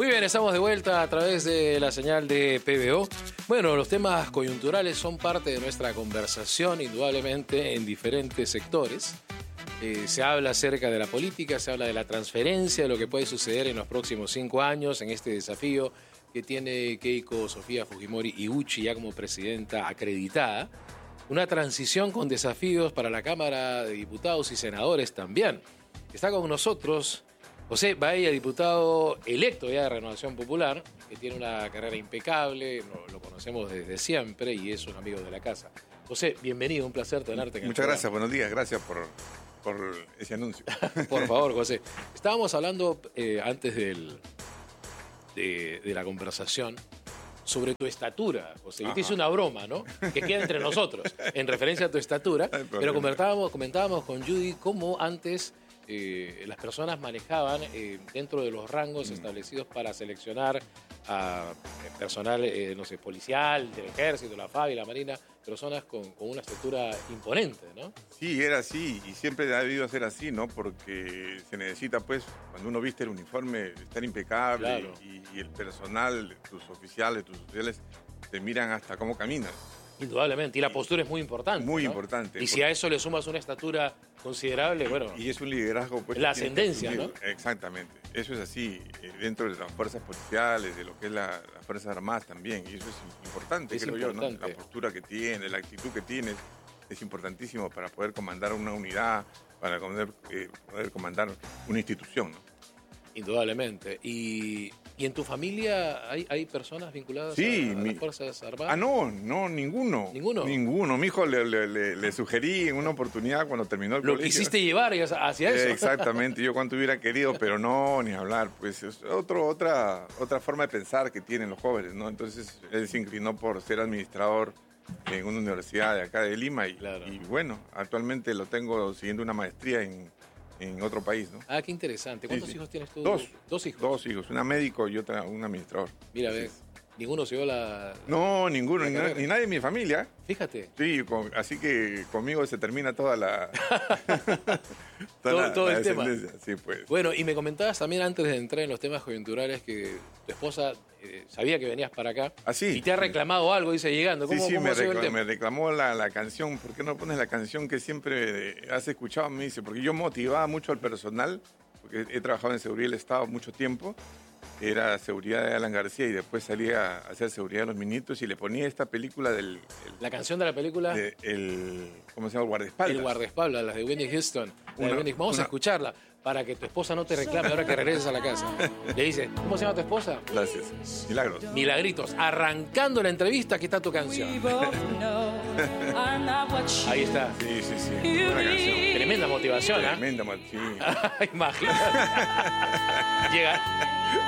Muy bien, estamos de vuelta a través de la señal de PBO. Bueno, los temas coyunturales son parte de nuestra conversación, indudablemente, en diferentes sectores. Se habla acerca de la política, se habla de la transferencia, de lo que puede suceder en los próximos 5 años, en este desafío que tiene Keiko Sofía Fujimori Iguchi ya como presidenta acreditada. Una transición con desafíos para la Cámara de Diputados y Senadores también. Está con nosotros José Baella, diputado electo ya de Renovación Popular, que tiene una carrera impecable, lo conocemos desde siempre y es un amigo de la casa. José, bienvenido, un placer tenerte en el Muchas gracias, buenos días, gracias por ese anuncio. Por favor, José. Estábamos hablando antes de la conversación sobre tu estatura, José. Yo te hice una broma, ¿no? Que queda entre nosotros, en referencia a tu estatura. Pero comentábamos con Judy cómo antes las personas manejaban dentro de los rangos establecidos para seleccionar a personal, no sé, policial, del ejército, la FAB y la Marina, personas con una estatura imponente, ¿no? Sí, era así y siempre ha debido ser así, ¿no? Porque se necesita, pues, cuando uno viste el uniforme, estar impecable. Claro. Y el personal, tus oficiales, te miran hasta cómo caminas. Indudablemente, y la postura es muy importante. Muy ¿no? importante. Y si a eso le sumas una estatura considerable, bueno... Y es un liderazgo... pues, la ascendencia, ¿no? Exactamente. Eso es así, dentro de las fuerzas policiales, de lo que es las Fuerzas Armadas también. Y eso es importante, creo yo, ¿no? La postura que tiene, la actitud que tienes, es importantísimo para poder comandar una unidad, para poder comandar una institución, ¿no? Indudablemente. ¿Y en tu familia hay personas vinculadas a las Fuerzas Armadas? No, ninguno. ¿Ninguno? Ninguno. Mi hijo le sugerí en una oportunidad cuando terminó el colegio. Lo quisiste llevar hacia eso. Exactamente, yo cuanto hubiera querido, pero no, ni hablar. Pues es otra forma de pensar que tienen los jóvenes, ¿no? Entonces él se inclinó por ser administrador en una universidad de acá de Lima y bueno, actualmente lo tengo siguiendo una maestría en otro país, ¿no? Ah, qué interesante. ¿Cuántos hijos tienes tú? Dos hijos. Dos hijos, una médico y otra un administrador. Mira, ves, ninguno se dio la... No, ninguno, ni nadie en mi familia. Fíjate. Sí, así que conmigo se termina toda la... todo el tema. Sí, pues. Bueno, y me comentabas también antes de entrar en los temas coyunturales que tu esposa sabía que venías para acá. ¿Ah, sí? Y te ha reclamado algo, dice, llegando. ¿Cómo me reclamó la canción. ¿Por qué no pones la canción que siempre has escuchado? Me dice, porque yo motivaba mucho al personal, porque he trabajado en seguridad del Estado mucho tiempo. Era seguridad de Alan García y después salía a hacer seguridad de los ministros y le ponía esta película la canción de la película... ¿Cómo se llama? El guardaespaldas. El guardaespaldas, la de Whitney Houston. Vamos a escucharla para que tu esposa no te reclame ahora que regreses a la casa. Le dice, ¿cómo se llama tu esposa? Gracias. Milagros. Milagritos. Arrancando la entrevista, aquí está tu canción. Ahí está. Sí. Buena canción. Tremenda motivación, ¿eh? Tremenda motivación. Imagínate. Llega...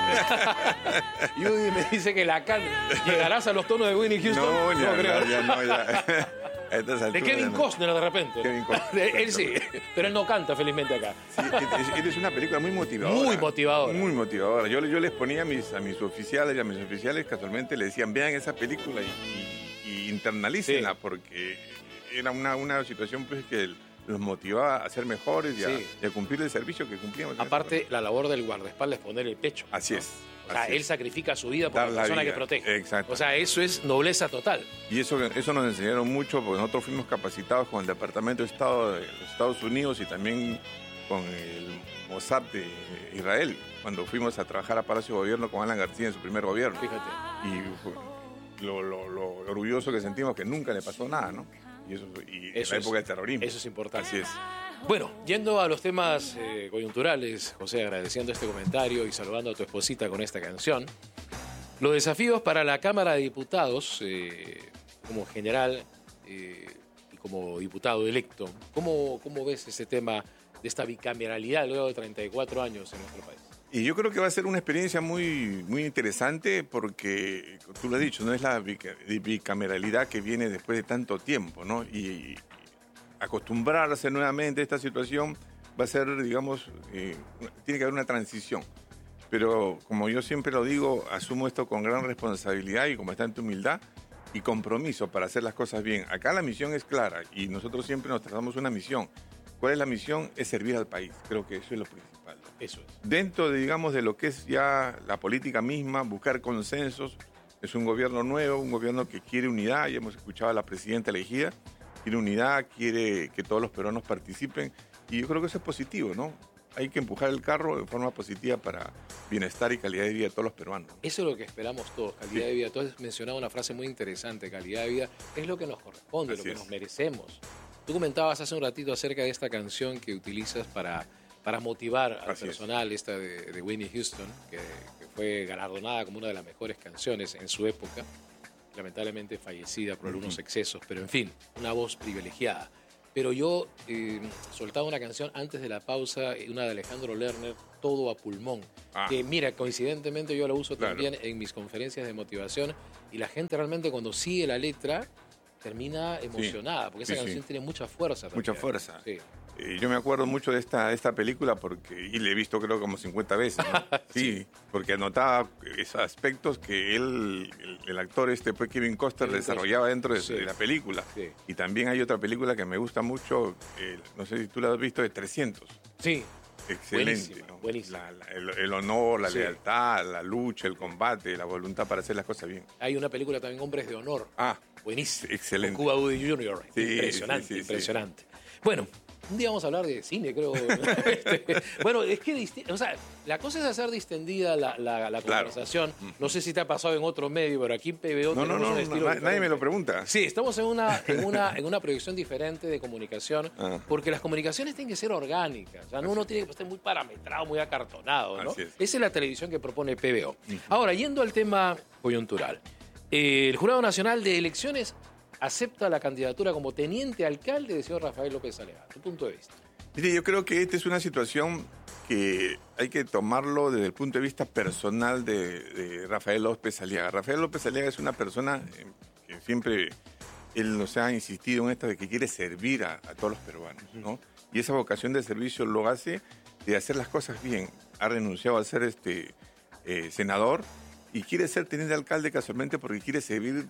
Judy me dice que la canta. ¿Llegarás a los tonos de Whitney Houston? No, ya. De Kevin Costner de repente. Kevin Costner. Él sí, pero él no canta felizmente acá. Sí, es una película muy motivadora. Muy motivadora. Muy motivadora. Yo les ponía a mis oficiales y a mis oficiales casualmente le decían, vean esa película y internalícenla, porque era una situación pues que los motivaba a ser mejores y a cumplir el servicio que cumplíamos. Aparte, la labor del guardaespaldas es poner el pecho. Así es. O sea, él sacrifica su vida por la persona que protege. Exacto. O sea, eso es nobleza total. Y eso nos enseñaron mucho, porque nosotros fuimos capacitados con el Departamento de Estado de los Estados Unidos y también con el Mossad de Israel, cuando fuimos a trabajar a Palacio de Gobierno con Alan García en su primer gobierno. Fíjate. Y lo orgulloso que sentimos que nunca le pasó nada, ¿no? Y en la época del terrorismo. Eso es importante. Así es. Bueno, yendo a los temas coyunturales, José, agradeciendo este comentario y saludando a tu esposita con esta canción. Los desafíos para la Cámara de Diputados, como general y como diputado electo, ¿cómo ves ese tema de esta bicameralidad luego de 34 años en nuestro país? Y yo creo que va a ser una experiencia muy, muy interesante porque, tú lo has dicho, no es la bicameralidad que viene después de tanto tiempo, ¿no? Y acostumbrarse nuevamente a esta situación va a ser, digamos, tiene que haber una transición. Pero como yo siempre lo digo, asumo esto con gran responsabilidad y con bastante humildad y compromiso para hacer las cosas bien. Acá la misión es clara y nosotros siempre nos trazamos una misión. ¿Cuál es la misión? Es servir al país. Creo que eso es lo principal. Eso es. dentro de, digamos, de lo que es ya la política misma, buscar consensos. Es un gobierno nuevo, un gobierno que quiere unidad. Ya hemos escuchado a la presidenta elegida. Quiere unidad, quiere que todos los peruanos participen. Y yo creo que eso es positivo, ¿no? Hay que empujar el carro de forma positiva para bienestar y calidad de vida de todos los peruanos. Eso es lo que esperamos todos, calidad de vida. Tú has mencionado una frase muy interesante, calidad de vida es lo que nos corresponde, lo que nos merecemos. Tú comentabas hace un ratito acerca de esta canción que utilizas para motivar al personal, esta de Whitney Houston, que fue galardonada como una de las mejores canciones en su época, lamentablemente fallecida por algunos excesos, pero en fin, una voz privilegiada. Pero yo soltaba una canción antes de la pausa, una de Alejandro Lerner, Todo a pulmón, que mira, coincidentemente yo la uso también en mis conferencias de motivación y la gente realmente cuando sigue la letra termina emocionada, porque esa canción tiene mucha fuerza. Mucha fuerza. Sí. Yo me acuerdo mucho de esta película y la he visto creo como 50 veces. ¿No? Sí, porque anotaba esos aspectos que el actor pues Kevin Costner desarrollaba dentro de la película. Sí. Y también hay otra película que me gusta mucho, no sé si tú la has visto, de 300. Sí. Excelente. Buenísima, ¿no? buenísima. El honor, la lealtad, la lucha, el combate, la voluntad para hacer las cosas bien. Hay una película también, Hombres de Honor. Buenísima. Excelente. Con Cuba Gooding Jr. Sí, impresionante, impresionante. Bueno, un día vamos a hablar de cine, creo. Bueno, es que la cosa es hacer distendida la conversación. No sé si te ha pasado en otro medio, pero aquí en PBO tenemos un estilo diferente. Nadie me lo pregunta. Sí, estamos en una proyección diferente de comunicación, porque las comunicaciones tienen que ser orgánicas. O sea, uno tiene que estar muy parametrado, muy acartonado, ¿no? Esa es la televisión que propone PBO. Ahora, yendo al tema coyuntural. El Jurado Nacional de Elecciones acepta la candidatura como teniente alcalde del señor Rafael López Aliaga. ¿Tu punto de vista? Mire, yo creo que esta es una situación que hay que tomarlo desde el punto de vista personal de Rafael López Aliaga. Rafael López Aliaga es una persona que siempre él nos ha insistido en esto de que quiere servir a todos los peruanos, ¿no? Y esa vocación de servicio lo hace de hacer las cosas bien. Ha renunciado a ser senador y quiere ser teniente alcalde casualmente porque quiere servir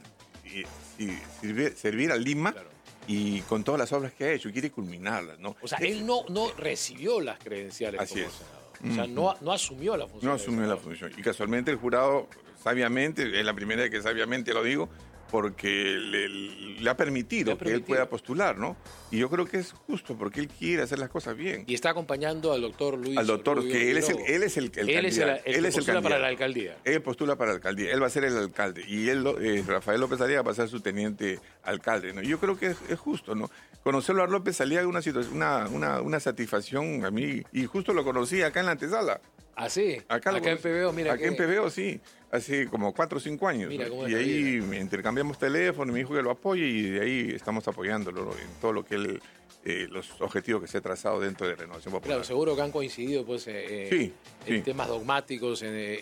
a Lima y con todas las obras que ha hecho, quiere culminarlas, ¿no? O sea, él no recibió las credenciales como senador. O sea, no asumió la función. No asumió la función. Y casualmente el jurado, sabiamente, es la primera vez que sabiamente lo digo, porque le ha permitido que él pueda postular, ¿no? Y yo creo que es justo, porque él quiere hacer las cosas bien. Y está acompañando al doctor Luis. Al doctor, Rubio que él es el candidato. Él postula para la alcaldía. Él postula para la alcaldía. Él va a ser el alcalde. Y Rafael López Aliaga va a ser su teniente alcalde, ¿no? Y yo creo que es justo, ¿no? Conocerlo a López Aliaga es una satisfacción a mí. Y justo lo conocí acá en la antesala. ¿Ah, sí? Acá en PBO, mira. Acá en PBO, sí. Hace como 4 o 5 años. Mira, ¿no? Y ahí intercambiamos teléfono y me dijo que lo apoye y de ahí estamos apoyándolo en todo lo que él, los objetivos que se ha trazado dentro de Renovación Popular. Claro, seguro que han coincidido pues, en temas dogmáticos,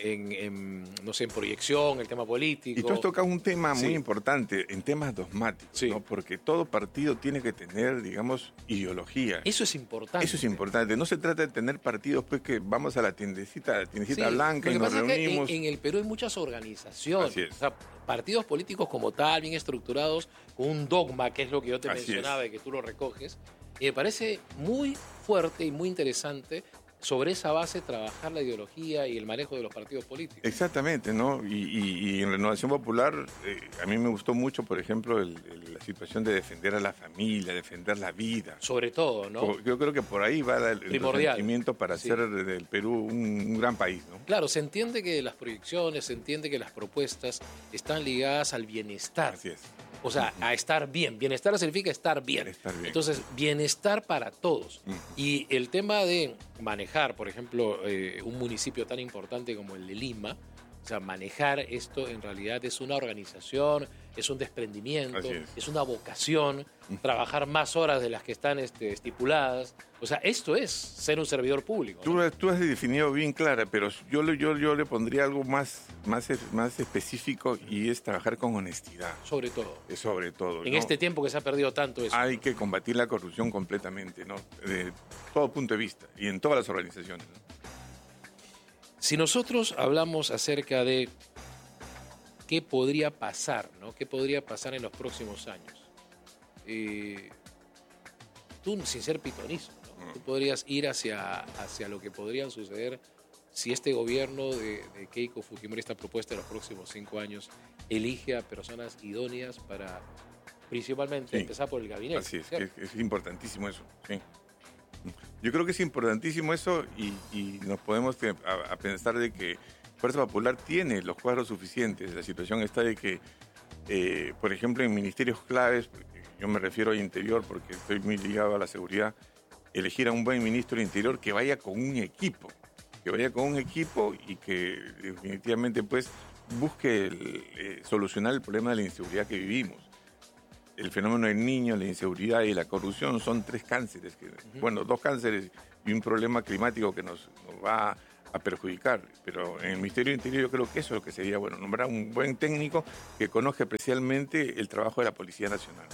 no sé, en proyección, el tema político. Y tú has tocado un tema muy importante en temas dogmáticos, ¿no? Porque todo partido tiene que tener, digamos, ideología. Eso es importante. Eso es importante. No se trata de tener partidos pues que vamos a la tiendecita blanca y nos reunimos. En el Perú hay muchas organizaciones. Así es. O sea, partidos políticos como tal, bien estructurados, con un dogma, que es lo que yo te mencionaba y que tú lo recoges. Y me parece muy fuerte y muy interesante sobre esa base trabajar la ideología y el manejo de los partidos políticos. Exactamente, ¿no? Y en Renovación Popular a mí me gustó mucho, por ejemplo, la situación de defender a la familia, defender la vida. Sobre todo, ¿no? Yo creo que por ahí va el sentimiento para hacer del Perú un gran país, ¿no? Claro, se entiende que las proyecciones, se entiende que las propuestas están ligadas al bienestar. Así es. O sea, a estar bien. Bienestar significa estar bien. Entonces, bienestar para todos. Y el tema de manejar, por ejemplo, un municipio tan importante como el de Lima, o sea, manejar esto en realidad es una organización, es un desprendimiento, es una vocación, trabajar más horas de las que están estipuladas. O sea, esto es ser un servidor público, ¿no? Tú has definido bien clara, pero yo le pondría algo más específico y es trabajar con honestidad. Sobre todo. Sobre todo. En este tiempo que se ha perdido tanto eso. Hay que combatir la corrupción completamente, ¿no? De todo punto de vista y en todas las organizaciones, ¿no? Si nosotros hablamos acerca de qué podría pasar, ¿no? ¿Qué podría pasar en los próximos años? Tú, sin ser pitonizo, ¿no? Tú podrías ir hacia lo que podría suceder si este gobierno de Keiko Fujimori, esta propuesta de los próximos 5 años, elige a personas idóneas para principalmente empezar por el gabinete. Así es importantísimo eso. Sí. Yo creo que es importantísimo eso y nos podemos a pensar de que Fuerza Popular tiene los cuadros suficientes. La situación está de que, por ejemplo, en ministerios claves, yo me refiero a Interior porque estoy muy ligado a la seguridad, elegir a un buen ministro de Interior que vaya con un equipo. Y que definitivamente pues busque solucionar el problema de la inseguridad que vivimos. El fenómeno del niño, la inseguridad y la corrupción son 3 cánceres, 2 cánceres y un problema climático que nos va a perjudicar. Pero en el Ministerio del Interior yo creo que eso es lo que sería bueno, nombrar un buen técnico que conozca especialmente el trabajo de la Policía Nacional.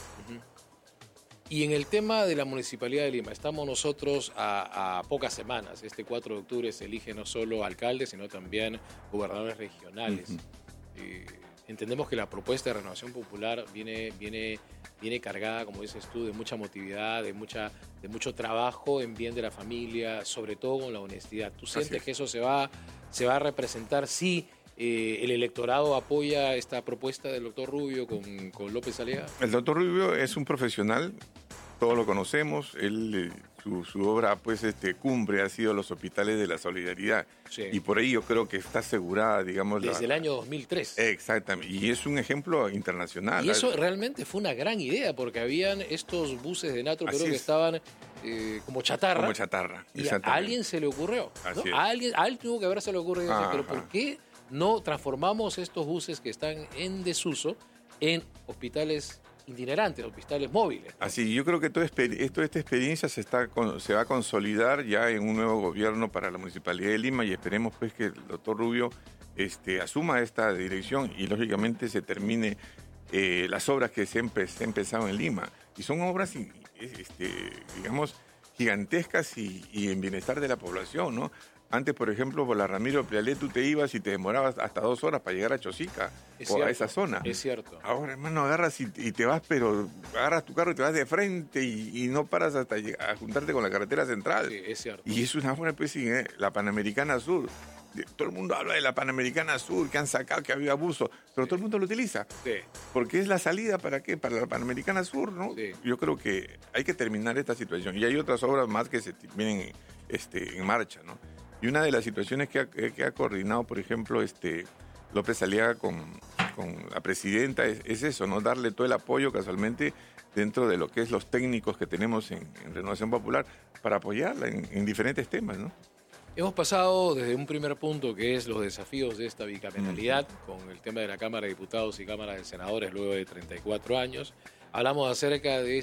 Y en el tema de la Municipalidad de Lima, estamos nosotros a pocas semanas. Este 4 de octubre se elige no solo alcaldes, sino también gobernadores regionales. Entendemos que la propuesta de Renovación Popular viene cargada, como dices tú, de mucha motividad, de mucho trabajo en bien de la familia, sobre todo con la honestidad. ¿Tú sientes que eso se va a representar si el electorado apoya esta propuesta del doctor Rubio con López Aliaga? El doctor Rubio es un profesional, todos lo conocemos. Él, su obra pues cumbre ha sido los hospitales de la solidaridad. Sí. Y por ahí yo creo que está asegurada, digamos... Desde el año 2003. Exactamente, y es un ejemplo internacional. Y eso realmente fue una gran idea, porque habían estos buses de Natro, creo que estaban como chatarra. Como chatarra, y a alguien se le ocurrió, ¿no? A alguien tuvo que haberse le ocurrido, pero ¿por qué no transformamos estos buses que están en desuso en hospitales itinerantes, hospitales móviles? Así, yo creo que toda esta experiencia se va a consolidar ya en un nuevo gobierno para la Municipalidad de Lima y esperemos pues que el doctor Rubio asuma esta dirección y lógicamente se termine las obras que se han empezado en Lima. Y son obras, digamos, gigantescas y en bienestar de la población, ¿no? Antes, por ejemplo, por la Ramiro Prialé tú te ibas y te demorabas hasta 2 horas para llegar a Chosica a esa zona. Es cierto. Ahora, hermano, agarras y te vas, pero agarras tu carro y te vas de frente y no paras hasta a juntarte con la carretera central. Sí, es cierto. Y es una buena especie, la Panamericana Sur. Todo el mundo habla de la Panamericana Sur, que han sacado, que había abuso, pero todo el mundo lo utiliza. Sí. Porque es la salida, ¿para qué? Para la Panamericana Sur, ¿no? Sí. Yo creo que hay que terminar esta situación. Y hay otras obras más que se vienen en marcha, ¿no? Y una de las situaciones que ha coordinado, por ejemplo, López Aliaga con la presidenta es eso, ¿no? Darle todo el apoyo casualmente dentro de lo que es los técnicos que tenemos en Renovación Popular para apoyarla en diferentes temas, ¿no? Hemos pasado desde un primer punto, que es los desafíos de esta bicameralidad, con el tema de la Cámara de Diputados y Cámara de Senadores luego de 34 años. Hablamos acerca de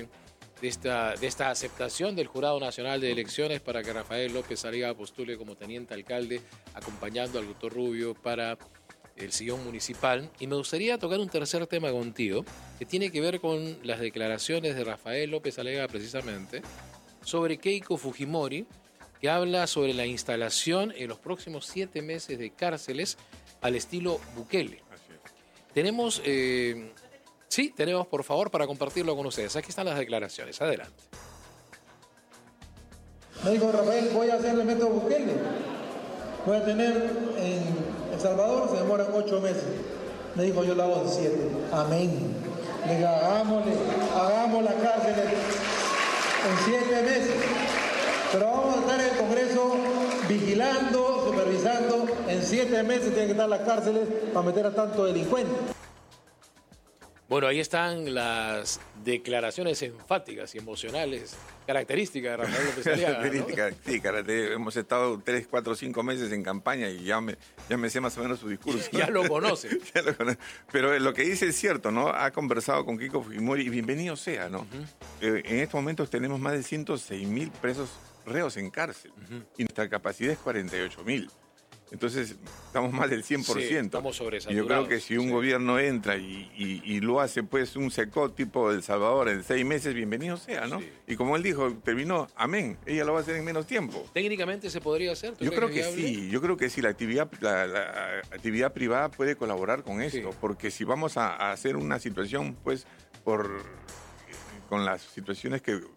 esta aceptación del Jurado Nacional de Elecciones para que Rafael López Aliaga postule como teniente alcalde, acompañando al doctor Rubio para el sillón municipal. Y me gustaría tocar un tercer tema contigo, que tiene que ver con las declaraciones de Rafael López Aliaga precisamente, sobre Keiko Fujimori, que habla sobre la instalación en los próximos 7 meses de cárceles al estilo Bukele. Tenemos... Sí, tenemos, por favor, para compartirlo con ustedes. Aquí están las declaraciones. Adelante. Me dijo Rafael, voy a hacer el método Bukele. Voy a tener en El Salvador, se demoran 8 meses. Me dijo, yo lo hago en 7. Amén. Le digo, hagamos la cárcel en 7 meses. Pero vamos a estar en el Congreso vigilando, supervisando. En 7 meses tienen que estar las cárceles para meter a tanto delincuente. Bueno, ahí están las declaraciones enfáticas y emocionales, características de Rafael López Aliaga, ¿no? Sí, hemos estado 3, 4, 5 meses en campaña y ya me sé más o menos su discurso. Ya lo conoce. Pero lo que dice es cierto, ¿no? Ha conversado con Keiko Fujimori y bienvenido sea, ¿no? En estos momentos tenemos más de 106.000 presos reos en cárcel y nuestra capacidad es 48.000. Entonces, estamos más del 100%. Sí, estamos sobresaturados. Y yo creo que si un gobierno entra y lo hace, pues, un secot tipo El Salvador en 6 meses, bienvenido sea, ¿no? Sí. Y como él dijo, terminó, amén, ella lo va a hacer en menos tiempo. ¿Técnicamente se podría hacer? Yo creo que sí, la actividad privada puede colaborar con esto, porque si vamos a hacer una situación, pues, con las situaciones que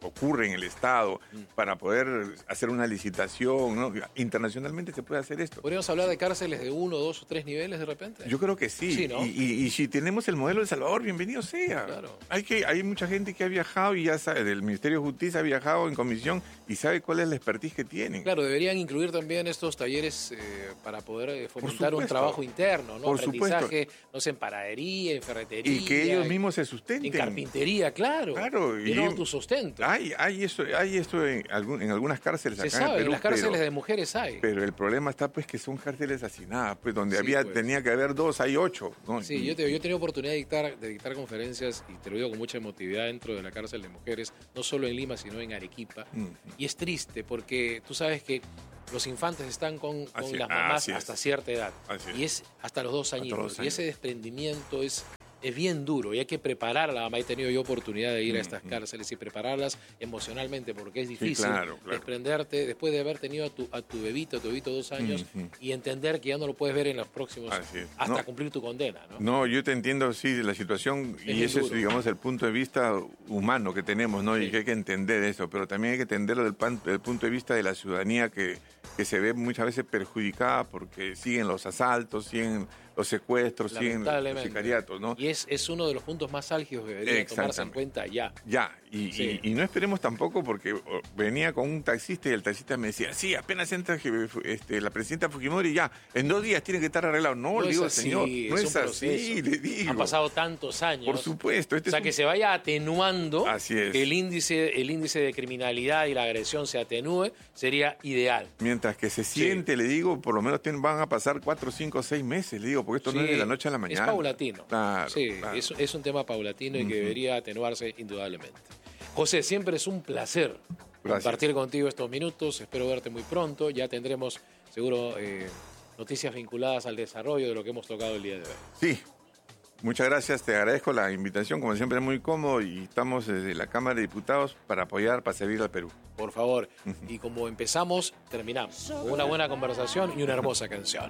ocurre en el Estado para poder hacer una licitación, ¿no? Internacionalmente se puede hacer esto. ¿Podríamos hablar de cárceles de 1, 2 o 3 niveles de repente? Yo creo que sí. Sí, ¿no? Y si tenemos el modelo de El Salvador, bienvenido sea. Claro. Hay mucha gente que ha viajado y ya sabe, del Ministerio de Justicia ha viajado en comisión y sabe cuál es la expertise que tienen. Claro, deberían incluir también estos talleres para poder fomentar un trabajo interno, ¿no? Por aprendizaje, no sé, en panadería, en ferretería. Y que ellos mismos se sustenten. En carpintería, claro. Y no tu sustento. Hay esto en algunas cárceles se acá sabe, en Perú. En las cárceles de mujeres hay. Pero el problema está pues que son cárceles hacinadas, pues donde Sí, tenía que haber 2, hay 8. ¿no? Sí, yo he tenido oportunidad de dictar conferencias, y te lo digo con mucha emotividad, dentro de la cárcel de mujeres, no solo en Lima, sino en Arequipa. Y es triste porque tú sabes que los infantes están con las mamás hasta cierta edad. Y es hasta los 2 añitos. Y ese desprendimiento es bien duro y hay que preparar a la mamá. He tenido yo oportunidad de ir a estas cárceles y prepararlas emocionalmente, porque es difícil desprenderte después de haber tenido a tu bebito 2 años y entender que ya no lo puedes ver en los próximos hasta cumplir tu condena, ¿no? No, yo te entiendo, sí, de la situación y ese es, digamos, el punto de vista humano que tenemos, ¿no? Sí. Y que hay que entender eso, pero también hay que entenderlo del punto de vista de la ciudadanía que se ve muchas veces perjudicada porque siguen los asaltos, siguen los secuestros, siguen los sicariatos, ¿no? Y es uno de los puntos más álgidos que debería tomarse en cuenta ya. Y no esperemos tampoco, porque venía con un taxista y el taxista me decía, sí, apenas entra la presidenta Fujimori, ya, en 2 días tiene que estar arreglado. No, le digo, señor, no es así, le digo. Han pasado tantos años. Por supuesto. Que se vaya atenuando, que el índice de criminalidad y la agresión se atenúe, sería ideal. Mientras que se siente, le digo, por lo menos van a pasar 4, 5, 6 meses, le digo, porque esto no es de la noche a la mañana. Es paulatino. Claro. Es un tema paulatino y que debería atenuarse indudablemente. José, siempre es un placer compartir contigo estos minutos. Espero verte muy pronto. Ya tendremos seguro noticias vinculadas al desarrollo de lo que hemos tocado el día de hoy. Sí. Muchas gracias, te agradezco la invitación, como siempre es muy cómodo y estamos desde la Cámara de Diputados para apoyar, para servir al Perú. Por favor, y como empezamos, terminamos con una buena conversación y una hermosa canción.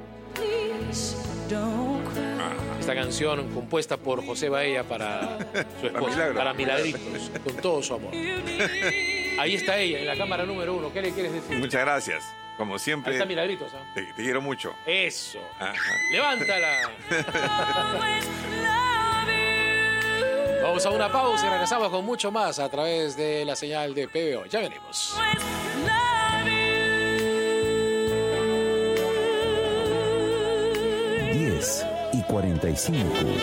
Esta canción compuesta por José Baella para su esposa, para Milagritos, con todo su amor. Ahí está ella, en la cámara número 1. ¿Qué le quieres decir? Muchas gracias. Como siempre. Ahí está Milagritos, ¿eh? Te quiero mucho. Eso. Ajá. ¡Levántala! Vamos a una pausa y regresamos con mucho más a través de la señal de PBO. Ya venimos. 10:45.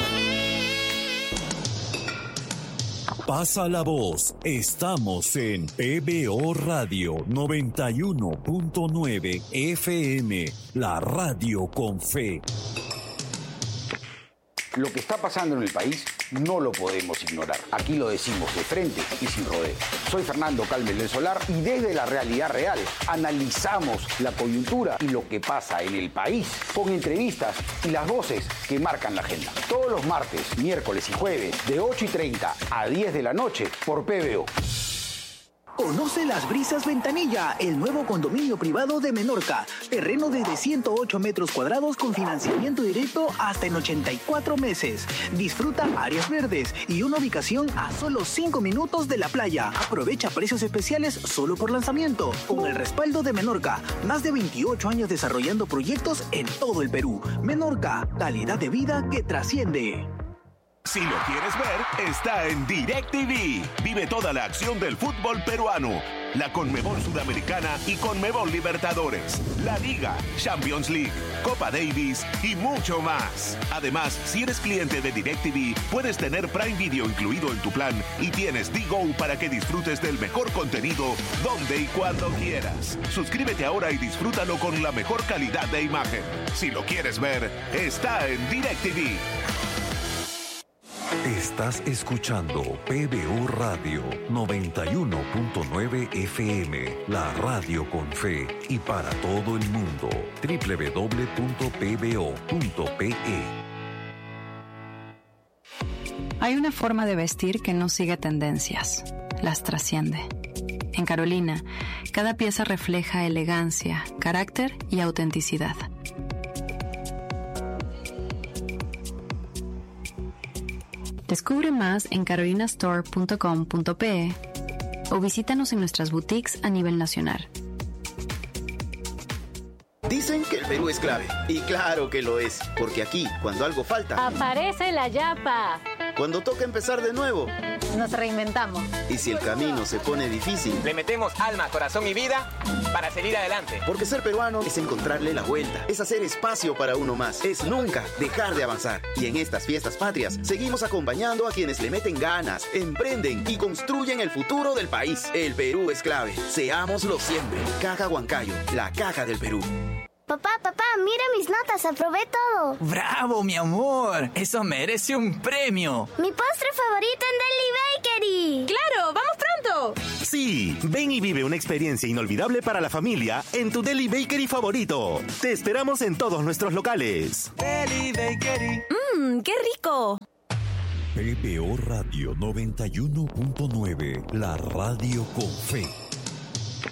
Pasa la voz. Estamos en PBO Radio 91.9 FM, la radio con fe. Lo que está pasando en el país no lo podemos ignorar. Aquí lo decimos de frente y sin rodeo. Soy Fernando Calmes del Solar y desde la realidad real analizamos la coyuntura y lo que pasa en el país con entrevistas y las voces que marcan la agenda. Todos los martes, miércoles y jueves de 8:30 a 10 de la noche por PBO. Conoce Las Brisas Ventanilla, el nuevo condominio privado de Menorca. Terreno desde 108 metros cuadrados con financiamiento directo hasta en 84 meses. Disfruta áreas verdes y una ubicación a solo 5 minutos de la playa. Aprovecha precios especiales solo por lanzamiento. Con el respaldo de Menorca, más de 28 años desarrollando proyectos en todo el Perú. Menorca, calidad de vida que trasciende. Si lo quieres ver, está en DirecTV. Vive toda la acción del fútbol peruano. La Conmebol Sudamericana y Conmebol Libertadores. La Liga, Champions League, Copa Davis y mucho más. Además, si eres cliente de DirecTV, puedes tener Prime Video incluido en tu plan y tienes D-Go para que disfrutes del mejor contenido donde y cuando quieras. Suscríbete ahora y disfrútalo con la mejor calidad de imagen. Si lo quieres ver, está en DirecTV. Estás escuchando PBO Radio 91.9 FM, la radio con fe y para todo el mundo. www.pbo.pe. Hay una forma de vestir que no sigue tendencias, las trasciende. En Carolina, cada pieza refleja elegancia, carácter y autenticidad. Descubre más en carolinastore.com.pe o visítanos en nuestras boutiques a nivel nacional. Dicen que el Perú es clave. Y claro que lo es. Porque aquí, cuando algo falta, aparece la yapa. Cuando toca empezar de nuevo, nos reinventamos. Y si el camino se pone difícil, le metemos alma, corazón y vida para seguir adelante. Porque ser peruano es encontrarle la vuelta, es hacer espacio para uno más, es nunca dejar de avanzar. Y en estas fiestas patrias, seguimos acompañando a quienes le meten ganas, emprenden y construyen el futuro del país. El Perú es clave. Seámoslo siempre. Caja Huancayo, la caja del Perú. Papá, mira mis notas, aprobé todo. ¡Bravo, mi amor! Eso merece un premio. Mi postre favorito en Deli Bakery. ¡Claro! ¡Vamos pronto! Sí, ven y vive una experiencia inolvidable para la familia en tu Deli Bakery favorito. Te esperamos en todos nuestros locales. Deli Bakery. ¡Qué rico! PBO Radio 91.9, la radio con fe.